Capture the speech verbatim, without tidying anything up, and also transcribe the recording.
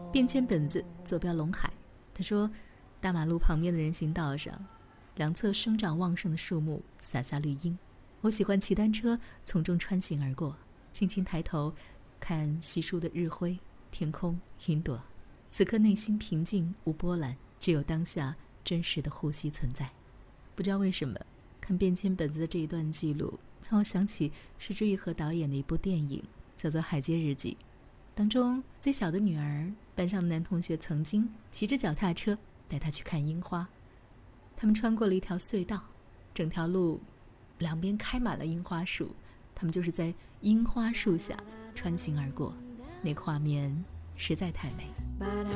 便签本子坐标陇海。他说，大马路旁边的人行道上，两侧生长旺盛的树木洒下绿荫。我喜欢骑单车从中穿行而过，轻轻抬头看稀疏的日辉、天空、云朵。此刻内心平静无波澜，只有当下真实的呼吸存在。不知道为什么，看便签本子的这一段记录，让我想起是朱玉和导演的一部电影，叫做《海街日记》。当中最小的女儿，班上的男同学曾经骑着脚踏车带她去看樱花。他们穿过了一条隧道，整条路两边开满了樱花树，他们就是在樱花树下穿行而过，那个画面实在太美。